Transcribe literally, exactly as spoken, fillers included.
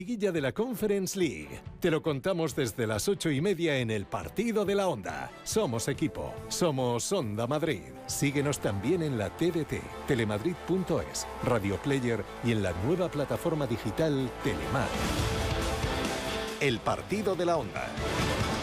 Liguilla de la Conference League. Te lo contamos desde las ocho y media en el Partido de la Onda. Somos equipo. Somos Onda Madrid. Síguenos también en la T D T, telemadrid punto es, Radio Player y en la nueva plataforma digital Telemar. El Partido de la Onda.